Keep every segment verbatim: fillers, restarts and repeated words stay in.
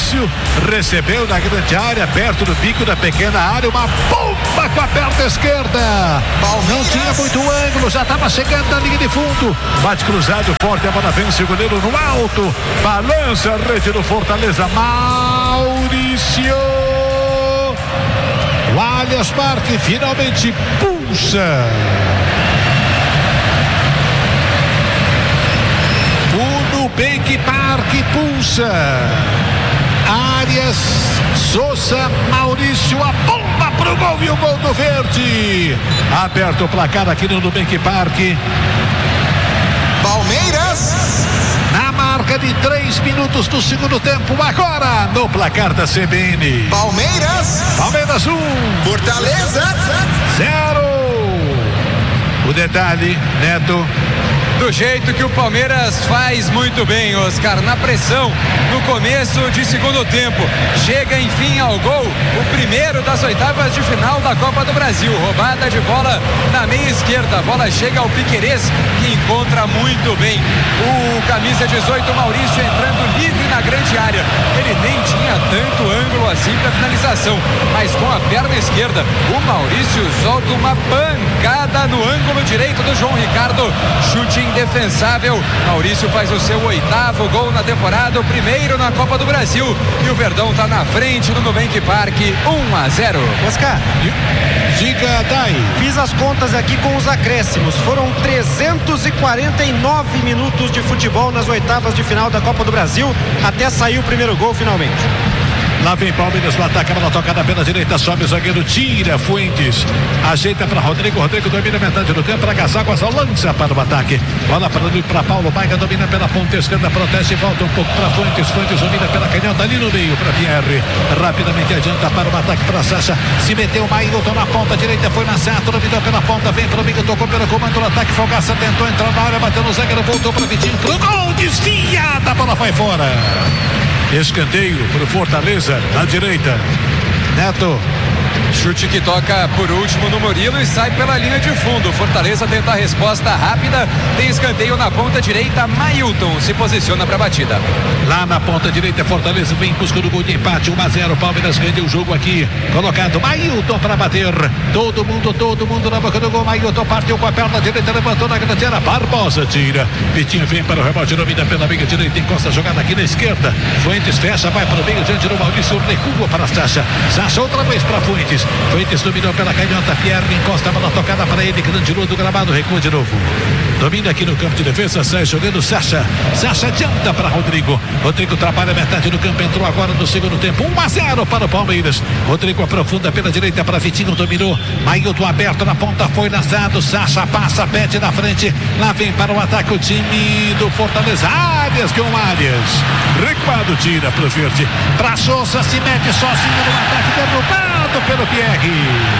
Maurício recebeu na grande área, perto do bico da pequena área, uma bomba com a perna esquerda. Não tinha muito ângulo, já estava chegando na linha de fundo. Bate cruzado, forte, a bola vence o goleiro no alto. Balança a rede do Fortaleza. Maurício. O Allianz Parque finalmente pulsa. O Nubank Parque pulsa. Arias, Souza, Maurício, a bomba pro gol e o gol do Verde. Aberto o placar aqui no Nubank Parque. Palmeiras. Na marca de três minutos do segundo tempo, agora no placar da C B N. Palmeiras. Palmeiras um. Fortaleza zero. O detalhe, Neto. Do jeito que o Palmeiras faz muito bem, Oscar, na pressão, no começo de segundo tempo, chega enfim ao gol, o primeiro das oitavas de final da Copa do Brasil, roubada de bola na meia esquerda, a bola chega ao Piquerez, que encontra muito bem o camisa dezoito, Maurício, entrando livre na grande área, ele nem tinha tanto ângulo assim para finalização, mas com a perna esquerda, o Maurício solta uma pancada no ângulo direito do João Ricardo, chute indefensável. Maurício faz o seu oitavo gol na temporada, o primeiro na Copa do Brasil, e o Verdão está na frente do Nubank Parque, um a zero. Oscar, diga, Dai. Fiz as contas aqui com os acréscimos, foram trezentos e quarenta e nove minutos de futebol nas oitavas de final da Copa do Brasil, até sair o primeiro gol finalmente. Lá vem Palmeiras no ataque, a bola tocada pela direita, sobe o zagueiro, tira Fuentes, ajeita para Rodrigo, Rodrigo domina metade do campo, para Gazáguas, lança para o ataque, bola para Paulo Baiga, domina pela ponta esquerda, protege, volta um pouco para Fuentes, Fuentes domina pela canhota ali no meio para Pierre, rapidamente adianta para o ataque para Sacha, se meteu o Maílton na ponta direita, foi na Sato, dominou pela ponta, vem para o Miga, tocou pelo comando do ataque, Fogaça tentou entrar na área, bateu no zagueiro, voltou para Vitinho, pro gol, desviada, a bola vai fora. Escanteio para o Fortaleza na direita. Neto. Chute que toca por último no Murilo e sai pela linha de fundo. Fortaleza tenta a resposta rápida. Tem escanteio na ponta direita. Maílton se posiciona para a batida. Lá na ponta direita, Fortaleza vem em busca do gol de empate. um a zero. Palmeiras vende o jogo aqui. Colocado Maílton para bater. Todo mundo, todo mundo na boca do gol. Maílton partiu com a perna direita, levantou na grande área. Barbosa tira. Vitinho vem para o rebote, domina pela meia direita. Encosta a jogada aqui na esquerda. Fuentes fecha, vai para o meio diante do Maurício. Recua para Sacha. Sacha outra vez para Fuentes. Fuentes dominou pela canhota, Pierre encosta a bola tocada para ele, grande luz do gramado, recua de novo. Domina aqui no campo de defesa, sai jogando Sacha. Sacha adianta para Rodrigo. Rodrigo trabalha metade do campo, entrou agora no segundo tempo. um a zero para o Palmeiras. Rodrigo aprofunda pela direita para Vitinho, dominou. Maílton aberto na ponta, foi lançado. Sacha passa, pede na frente. Lá vem para o ataque o time do Fortaleza. Arias com Arias. Recuado, tira para o Verde. Para Souza, se mete sozinho no ataque, derrubado pelo Pierre.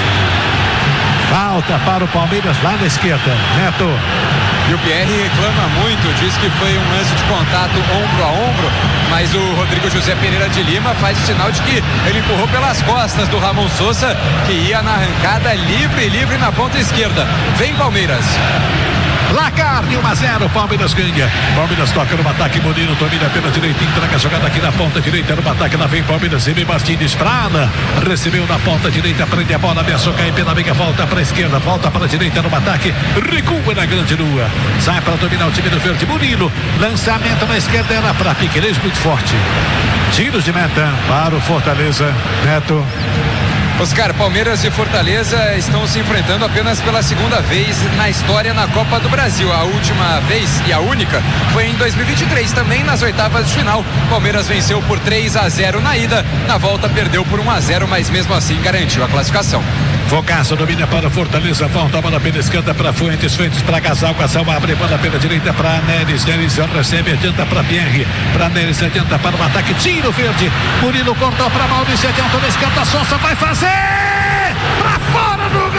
Falta para o Palmeiras lá na esquerda. Neto. E o Pierre reclama muito, diz que foi um lance de contato ombro a ombro, mas o Rodrigo José Pereira de Lima faz o sinal de que ele empurrou pelas costas do Ramon Souza, que ia na arrancada livre, livre na ponta esquerda. Vem Palmeiras. Placar de um a zero, Palmeiras ganha. Palmeiras toca no ataque, Murilo domina pela direita, entrega a jogada aqui na ponta direita, no ataque, lá vem Palmeiras, Emi Martins para Ana, recebeu na ponta direita, prende a bola, ameaçou cair pela meia, volta para a esquerda, volta para a direita no ataque, recua na grande lua, sai para dominar o time do Verde, Murilo, lançamento na esquerda, era para Piquerez, muito forte. Tiros de meta para o Fortaleza. Neto. Oscar, Palmeiras e Fortaleza estão se enfrentando apenas pela segunda vez na história na Copa do Brasil. A última vez e a única foi em dois mil e vinte e três, também nas oitavas de final. Palmeiras venceu por três a zero na ida, na volta perdeu por um a zero, mas mesmo assim garantiu a classificação. Fogaça domina para Fortaleza, volta a bola pela esquerda para Fuentes, Fuentes para Gasal, Gasal abre a bola pela direita para Neres, Neres recebe, adianta para Pierre, para Neres, adianta para o ataque, tira o Verde, Murilo cortou para Maurício, adianta na esquerda, Souza vai fazer, para fora do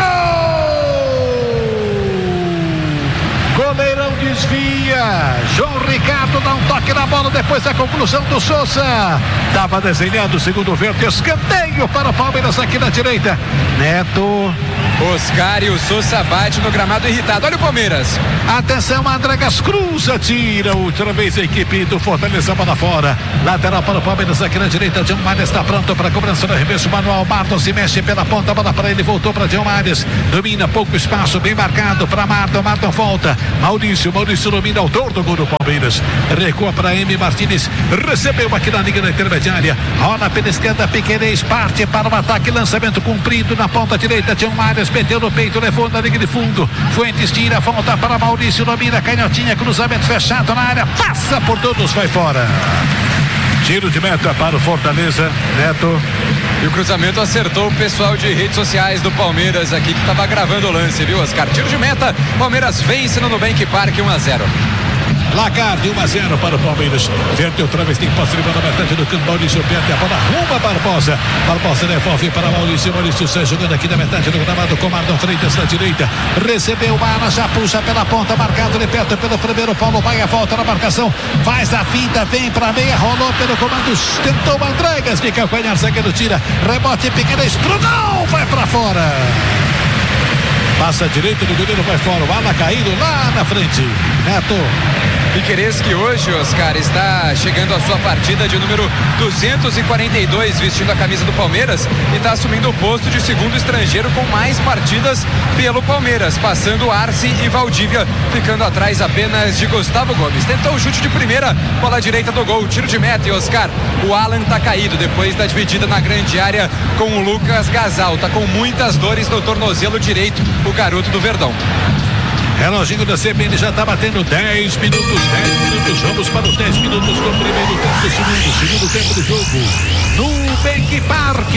gol! Goleirão desvia, João Ricardo dá um toque na bola, depois da conclusão do Souza, estava desenhando o segundo Verde, escanteio para o Palmeiras aqui na direita. Neto. Oscar e o Sousa bate no gramado irritado. Olha o Palmeiras. Atenção, Andregas cruza, tira outra vez a equipe do Fortaleza, bola fora. Lateral para o Palmeiras aqui na direita. John Mares está pronto para a cobrança do arremesso manual. Marton se mexe pela ponta, bola para ele, voltou para John Mares. Domina pouco espaço, bem marcado para Marton. Marton volta. Maurício, Maurício domina, autor do gol do Palmeiras. Recua para M. Martins. Recebeu aqui na linha da intermediária. Rola pela esquerda, Piquerez parte para o ataque. Lançamento cumprido na ponta direita. John Mares meteu no peito, levou na linha de fundo. Fuentes tira, volta para Maurício, domina, canhotinha, cruzamento fechado na área, passa por todos, vai fora. Tiro de meta para o Fortaleza, Neto. E o cruzamento acertou o pessoal de redes sociais do Palmeiras aqui que estava gravando o lance, viu, Oscar? Tiro de meta, Palmeiras vence no Nubank Park um a zero. Placar de um a zero para o Palmeiras. Verde outra vez tem posse de bola na metade do campo. Maurício perde a bola, arruma Barbosa. Barbosa devolve para Maurício. Maurício sai jogando aqui na metade do gramado com Marlon Freitas na direita. Recebeu o Bala, já puxa pela ponta, marcado de perto pelo primeiro. Paulo Baia volta na marcação, faz a finta, vem para meia, rolou pelo comando, tentou o Andregas de calcanhar, zagueiro tira, rebote Piquerez pro gol, vai para fora. Passa a direita do goleiro, vai fora. O Ala caído lá na frente. Neto. Piquerez, que hoje, Oscar, está chegando à sua partida de número duzentos e quarenta e dois, vestindo a camisa do Palmeiras, e está assumindo o posto de segundo estrangeiro com mais partidas pelo Palmeiras, passando Arce e Valdívia, ficando atrás apenas de Gustavo Gomes. Tentou o chute de primeira, bola direita do gol, tiro de meta. E Oscar, o Alan está caído depois da dividida na grande área com o Lucas Gasal, está com muitas dores no tornozelo direito, o garoto do Verdão. Reloginho da C B N já está batendo dez minutos, dez minutos, vamos para os dez minutos do primeiro tempo do segundo, segundo tempo do jogo. Nubank Park.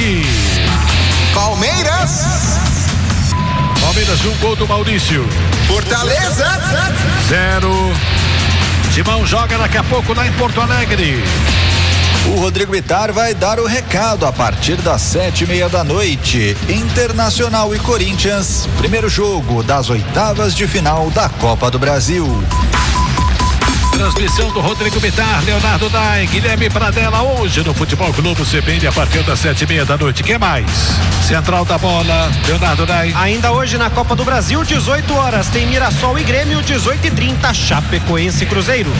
Palmeiras. Palmeiras, um gol do Maurício. Fortaleza. Zero. Timão joga daqui a pouco lá em Porto Alegre. O Rodrigo Bittar vai dar o recado a partir das sete e meia da noite. Internacional e Corinthians, primeiro jogo das oitavas de final da Copa do Brasil. Transmissão do Rodrigo Bittar, Leonardo Dai, Guilherme Pradella, hoje no Futebol Clube C B N a partir das sete e meia da noite. Quem mais? Central da bola, Leonardo Dai. Ainda hoje na Copa do Brasil, dezoito horas, tem Mirassol e Grêmio, dezoito e trinta, Chapecoense e Cruzeiro.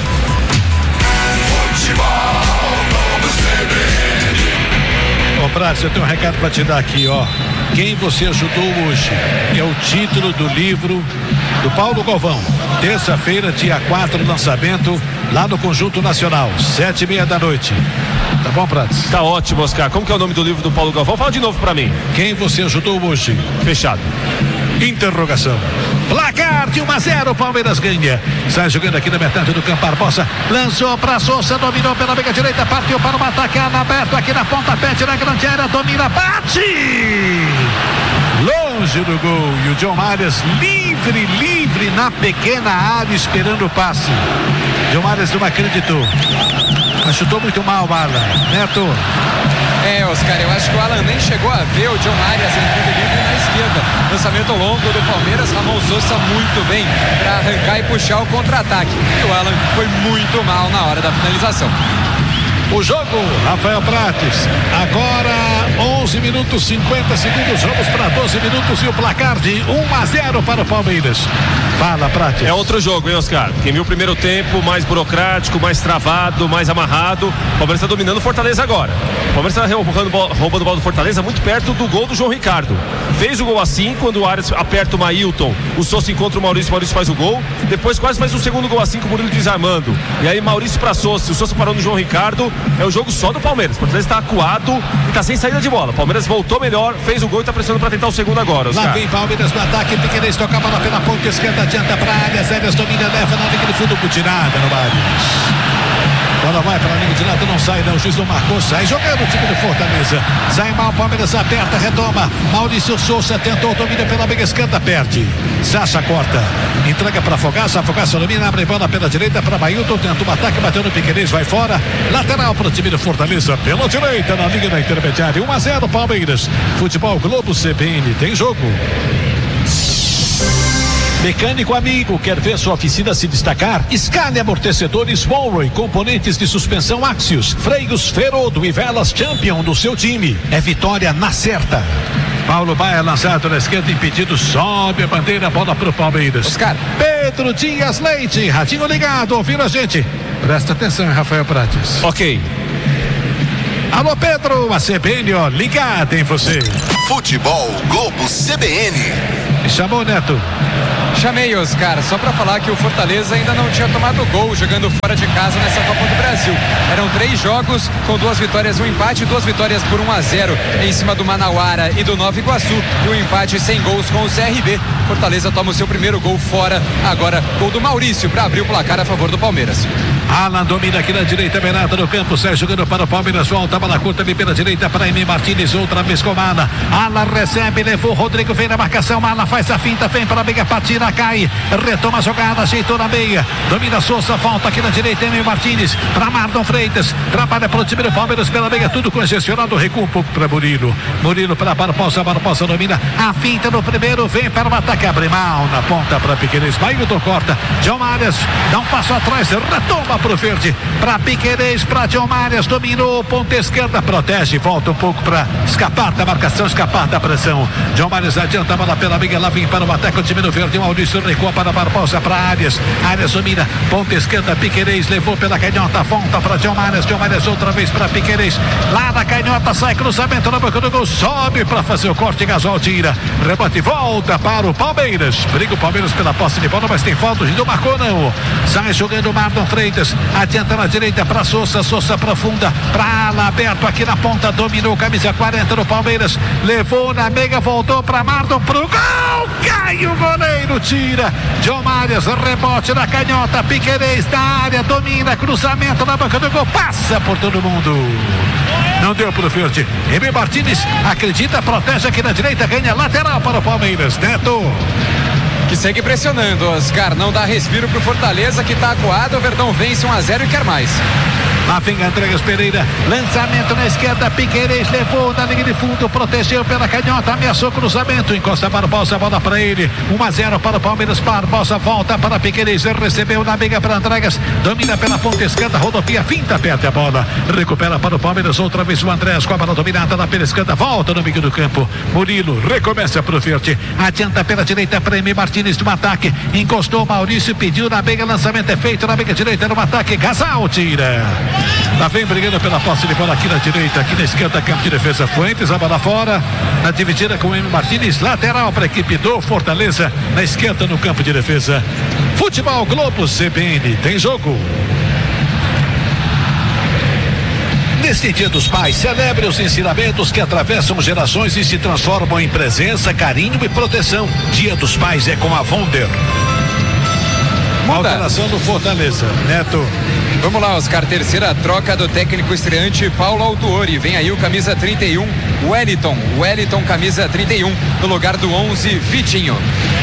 Ô Prats, eu tenho um recado pra te dar aqui, ó. Quem você ajudou hoje é o título do livro do Paulo Galvão. Terça-feira, dia quatro, lançamento lá no Conjunto Nacional, sete e meia da noite. Tá bom, Prats? Tá ótimo, Oscar. Como que é o nome do livro do Paulo Galvão? Fala de novo pra mim. Quem você ajudou hoje? Fechado. Interrogação. Placar de um a zero, Palmeiras ganha. Sai jogando aqui na metade do campo. Barbosa lançou para Sousa, dominou pela meia direita, partiu para o ataque aberto aqui na ponta, pede na grande área, domina, bate! Longe do gol. E o John Mares livre, livre na pequena área, esperando o passe. John Mares não acreditou. Mas chutou muito mal, Alan. Neto. É, Oscar, eu acho que o Alan nem chegou a ver o John Arias entrando livre na esquerda. Lançamento longo do Palmeiras, Ramon Sousa muito bem para arrancar e puxar o contra-ataque. E o Alan foi muito mal na hora da finalização. O jogo, Rafael Prates, agora onze minutos cinquenta segundos, vamos para doze minutos e o placar de um a zero para o Palmeiras. Fala, Prates. É outro jogo, hein, Oscar? Quem viu o primeiro tempo, mais burocrático, mais travado, mais amarrado. O Palmeiras está dominando o Fortaleza agora. O Palmeiras está roubando, roubando bola do Fortaleza muito perto do gol do João Ricardo. Fez o gol assim, quando o Arias aperta o Mailton, o Sousa encontra o Maurício, o Maurício faz o gol. Depois quase faz o segundo gol assim com o Murilo desarmando. E aí Maurício para Sousa, o Sousa parou no João Ricardo. É o jogo só do Palmeiras. O Fortaleza está acuado e está sem saída de bola. O Palmeiras voltou melhor, fez o gol e está pressionando para tentar o segundo agora, Oscar. Lá vem Palmeiras no ataque, Piquerez toca a bola pela ponta esquerda, adianta para a área, Zélias domina, leva na linha de fundo, butinada no Arias. Bola vai para a linha de lado, não sai não, o juiz não marcou, sai jogando o time do Fortaleza. Sai mal, Palmeiras aperta, retoma. Maurício Sousa tentou, domina pela meia esquerda, perde. Sacha corta, entrega para Fogaça, Fogaça domina, abre bola pela direita para Mailton, tentou um ataque, bateu no Piquerez, vai fora. Lateral para o time do Fortaleza, pela direita na linha da intermediária, um a zero Palmeiras. Futebol Globo C B N, tem jogo. Mecânico amigo, quer ver sua oficina se destacar? Scania Amortecedores Monroe, componentes de suspensão Axios, freios Ferodo e velas Champion do seu time. É vitória na certa. Paulo Baia lançado na esquerda, impedido, sobe a bandeira, bola pro Palmeiras. Oscar. Pedro Dias Leite, radinho ligado, ouvindo a gente. Presta atenção, Rafael Prates. Ok. Alô, Pedro, a C B N, ó, ligada em você. Futebol Globo C B N. Me chamou, Neto. Chamei, Oscar, só para falar que o Fortaleza ainda não tinha tomado gol jogando fora de casa nessa Copa do Brasil. Eram três jogos com duas vitórias, um empate, duas vitórias por um a zero em cima do Manauara e do Nova Iguaçu, e um empate sem gols com o C R B. Fortaleza toma o seu primeiro gol fora, agora gol do Maurício para abrir o placar a favor do Palmeiras. Alan domina aqui na direita, beirada no campo, sai jogando para o Palmeiras, volta, bola curta ali pela direita para Emi Martínez, outra vez com Alan. Alan recebe, levou, Rodrigo vem na marcação, Alan faz a finta, vem para a meia, patina, cai, retoma a jogada, ajeitou na meia, domina Souza, volta aqui na direita, Emi Martínez, para Marlon Freitas, trabalha para o time do Palmeiras pela meia, tudo congestionado, recua um pouco para Murilo, Murilo para Barbosa, Barbosa domina, a finta no primeiro, vem para o ataque, abre mal na ponta para Piquerez, Mailton corta, John Marias, dá um passo atrás, retoma pro verde, para Piquerez, para John Marias, dominou, ponta esquerda, protege, volta um pouco para escapar da marcação, escapar da pressão. John Marias adianta a bola pela meia, lá vem para o ataque o time do verde, Maurício recua para Barbosa, para Arias, Arias domina, ponta esquerda, Piquerez levou pela canhota, volta para John Marias, John Marias outra vez para Piquerez, lá na canhota, sai cruzamento na boca do gol, sobe para fazer o corte, Gasol tira, rebote, volta para o Palmeiras, briga o Palmeiras pela posse de bola, mas tem falta, não marcou não, sai jogando Marlon Freitas, adianta na direita para Souza, Souza profunda, para ala aberto aqui na ponta, dominou camisa quarenta do Palmeiras, levou na meia, voltou para Marlon pro gol, cai o goleiro, tira, John Marias, rebote na canhota, Piquerez da área, domina, cruzamento na boca do gol, passa por todo mundo, não deu pro verde, Emi Martínez acredita, protege aqui na direita, ganha lateral para o Palmeiras, Neto. Que segue pressionando, Oscar, não dá respiro pro Fortaleza, que tá acuado, o Verdão vence um a zero e quer mais. Lá vem Andreas Pereira, lançamento na esquerda, Piquerez levou na linha de fundo, protegeu pela canhota, ameaçou cruzamento, encosta Barbosa, bola para ele, um a zero para o Palmeiras, Barbosa volta para Piquerez, recebeu na meia para Andreas, domina pela ponta esquerda, rodopia, finta, perde a bola, recupera para o Palmeiras, outra vez o Andreas com a bola dominada na pela esquerda, volta no meio do campo, Murilo recomeça pro verde, adianta pela direita para Emi Martínez no ataque, encostou Maurício, pediu na meia, lançamento é feito na meia direita no ataque, Gasal tira. Lá vem brigando pela posse de bola aqui na direita, aqui na esquerda, campo de defesa, Fuentes, a bola fora, na dividida com o Emi Martínez, lateral para a equipe do Fortaleza, na esquerda no campo de defesa. Futebol Globo C B N, tem jogo. Neste Dia dos Pais, celebre os ensinamentos que atravessam gerações e se transformam em presença, carinho e proteção. Dia dos Pais é com a Wonder. Alteração do Fortaleza, Neto. Vamos lá, Oscar, terceira troca do técnico estreante Paulo Autuori. Vem aí o camisa trinta e um, Wellington. Wellington, camisa trinta e um, no lugar do onze, Vitinho.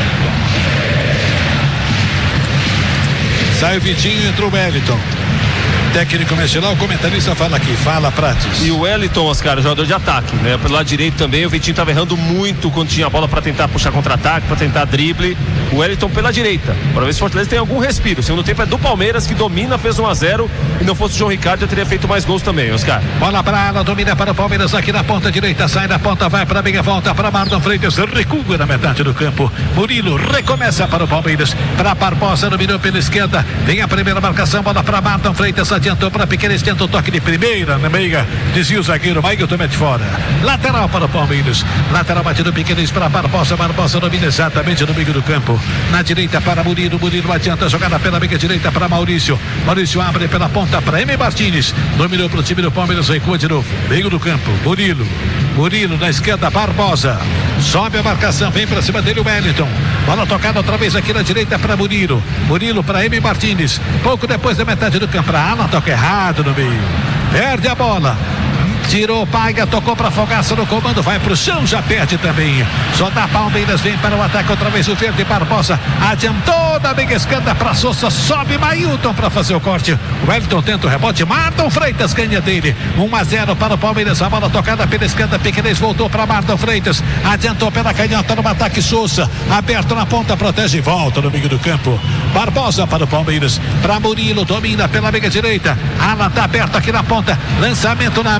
Sai o Vitinho, entrou o Wellington. Técnico mexe lá, o comentarista fala aqui, fala Prates. E o Wellington, Oscar, jogador de ataque, né? Pelo lado direito também, o Vitinho estava errando muito quando tinha a bola para tentar puxar contra-ataque, para tentar drible. O Wellington pela direita, para ver se o Fortaleza tem algum respiro. O segundo tempo é do Palmeiras, que domina, fez um a zero, e não fosse o João Ricardo, já teria feito mais gols também, Oscar. Bola para ela, domina para o Palmeiras aqui na ponta direita, sai da ponta, vai para a meia, volta para Marlon Freitas, recua na metade do campo. Murilo recomeça para o Palmeiras, para Barbosa, dominou pela esquerda, vem a primeira marcação, bola para Marlon Freitas, adiantou para Piquerez, tenta o toque de primeira na meia, desvia o zagueiro, Mailton mete fora, lateral para o Palmeiras, lateral batido Piquerez para Barbosa, Barbosa domina exatamente no meio do campo, na direita para Murilo, Murilo adianta a jogada pela meia direita para Maurício, Maurício abre pela ponta para Emi Martínez, dominou para o time do Palmeiras, recua de novo, meio do campo, Murilo, Murilo na esquerda, Barbosa, sobe a marcação, vem para cima dele o Wellington, bola tocada outra vez aqui na direita para Murilo, Murilo para Emi Martínez, pouco depois da metade do campo, para Alan, toca errado no meio, perde a bola, tirou Paiga, tocou para Fogaça no comando, vai pro chão, já perde também, só dá Palmeiras, vem para o ataque outra vez o verde, Barbosa, adiantou da meia esquerda para Souza, sobe Mailton para fazer o corte, o Wellington tenta o rebote, Marlon Freitas ganha dele, um a zero para o Palmeiras, a bola tocada pela esquerda, Piquerez voltou para Marlon Freitas, adiantou pela canhota no ataque, Souza, aberto na ponta, protege e volta no meio do campo, Barbosa para o Palmeiras, para Murilo, domina pela meia direita, Alan tá aberto aqui na ponta, lançamento na meia,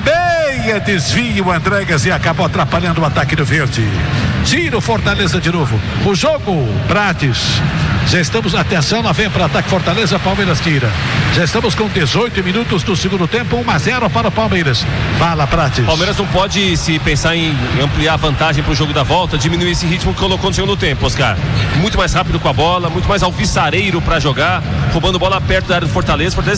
Meia desvio, Andréas, e acabou atrapalhando o ataque do Verde. Tira o Fortaleza de novo. O jogo, Prates. Já estamos, atenção, lá vem para ataque Fortaleza, Palmeiras tira. Já estamos com dezoito minutos do segundo tempo, um a zero para o Palmeiras. Fala, Prates. Palmeiras não pode se pensar em ampliar a vantagem para o jogo da volta, diminuir esse ritmo que colocou no segundo tempo, Oscar. Muito mais rápido com a bola, muito mais alvissareiro para jogar, roubando bola perto da área do Fortaleza. Fortaleza